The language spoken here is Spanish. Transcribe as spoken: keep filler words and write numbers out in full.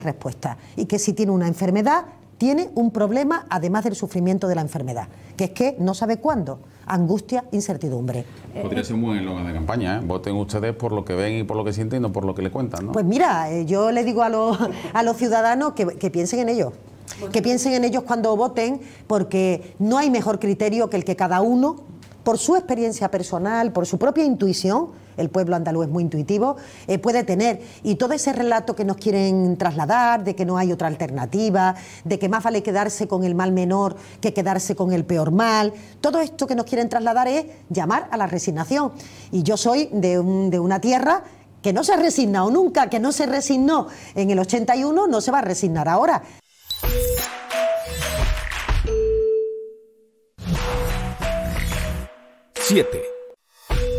respuesta y que si tiene una enfermedad tiene un problema además del sufrimiento de la enfermedad, que es que no sabe cuándo. Angustia, incertidumbre. Podría ser un buen eslogan de campaña, ¿eh? Voten ustedes por lo que ven y por lo que sienten y no por lo que le cuentan, ¿no? Pues mira, eh, yo le digo a los, a los ciudadanos que, que piensen en ellos, que piensen en ellos cuando voten, porque no hay mejor criterio que el que cada uno, por su experiencia personal, por su propia intuición, el pueblo andaluz es muy intuitivo, eh, puede tener. Y todo ese relato que nos quieren trasladar, de que no hay otra alternativa, de que más vale quedarse con el mal menor que quedarse con el peor mal, todo esto que nos quieren trasladar es llamar a la resignación. Y yo soy de, un, de una tierra que no se ha resignado nunca, que no se resignó en el ochenta y uno, no se va a resignar ahora. siete.